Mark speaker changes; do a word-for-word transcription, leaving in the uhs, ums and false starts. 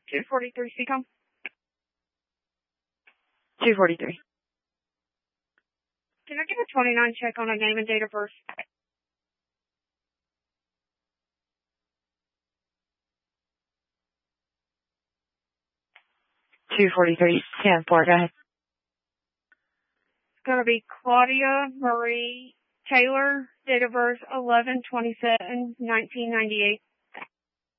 Speaker 1: two forty-three, C COM.
Speaker 2: two forty-three.
Speaker 1: Can I give a twenty-nine check on a name and date of birth?
Speaker 2: two forty-three, ten four, go ahead.
Speaker 1: It's going to be Claudia Marie Taylor, date of birth eleven twenty-seven nineteen ninety-eight.